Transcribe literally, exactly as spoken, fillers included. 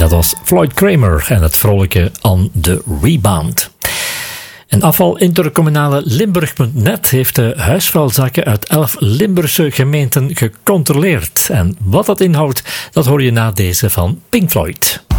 Dat was Floyd Kramer en het vrolijke On The Rebound. En afval intercommunale Limburg punt net heeft de huisvuilzakken uit elf Limburgse gemeenten gecontroleerd. En wat dat inhoudt, dat hoor je na deze van Pink Floyd.